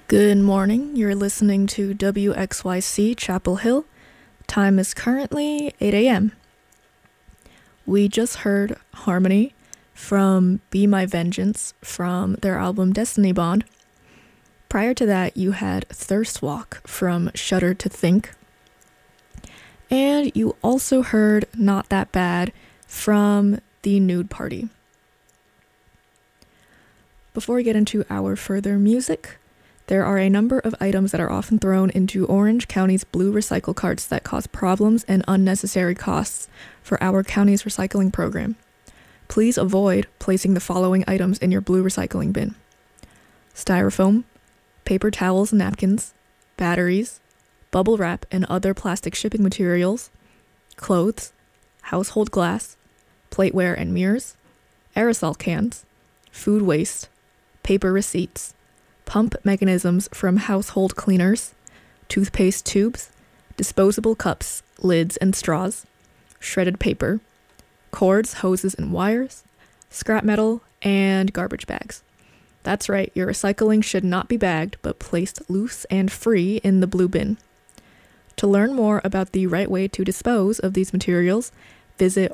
Good morning. You're listening to WXYC Chapel Hill. Time is currently 8 a.m. We just heard Harmony from Be My Vengeance from their album Destiny Bond. Prior to that, you had Thirst Walk from Shudder to Think. And you also heard Not That Bad from The Nude Party. Before we get into our further music, there are a number of items that are often thrown into Orange County's blue recycle carts that cause problems and unnecessary costs for our county's recycling program. Please avoid placing the following items in your blue recycling bin: styrofoam, paper towels and napkins, batteries, bubble wrap and other plastic shipping materials, clothes, household glass, plateware and mirrors, aerosol cans, food waste, paper receipts, pump mechanisms from household cleaners, toothpaste tubes, disposable cups, lids and straws, shredded paper, cords, hoses and wires, scrap metal, and garbage bags. That's right, your recycling should not be bagged, but placed loose and free in the blue bin. To learn more about the right way to dispose of these materials, visit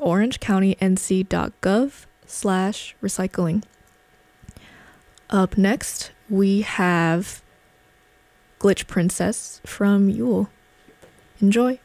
orangecountync.gov/recycling. Up next, we have Glitch Princess from Yule. Enjoy.